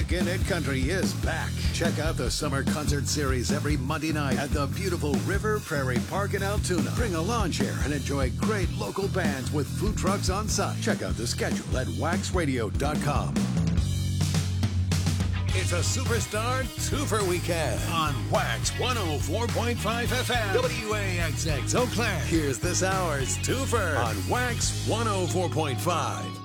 Kickin' It Country is back. Check out the summer concert series every Monday night at the beautiful River Prairie Park in Altoona. Bring a lawn chair and enjoy great local bands with food trucks on site. Check out the schedule at waxradio.com. It's a Superstar Twofer Weekend on Wax 104.5 FM. WAXX Eau Claire. Here's this hour's Twofer on Wax 104.5.